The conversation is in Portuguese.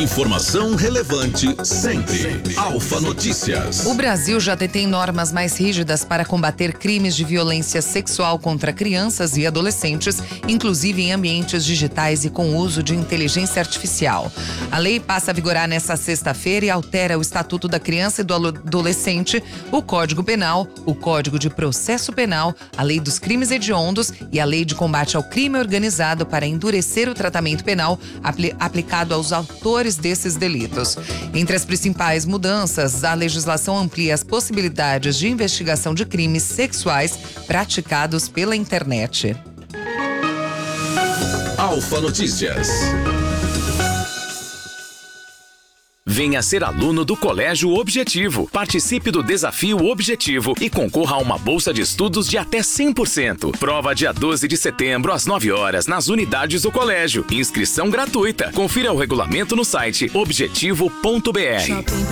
Informação relevante sempre. Alfa Notícias. O Brasil já detém normas mais rígidas para combater crimes de violência sexual contra crianças e adolescentes, inclusive em ambientes digitais e com uso de inteligência artificial. A lei passa a vigorar nesta sexta-feira e altera o Estatuto da Criança e do Adolescente, o Código Penal, o Código de Processo Penal, a Lei dos Crimes Hediondos e a Lei de Combate ao Crime Organizado para endurecer o tratamento penal aplicado aos autores desses delitos. Entre as principais mudanças, a legislação amplia as possibilidades de investigação de crimes sexuais praticados pela internet. Alfa Notícias. Venha ser aluno do Colégio Objetivo. Participe do Desafio Objetivo e concorra a uma bolsa de estudos de até 100%. Prova dia 12 de setembro, às 9 horas, nas unidades do colégio. Inscrição gratuita. Confira o regulamento no site objetivo.br.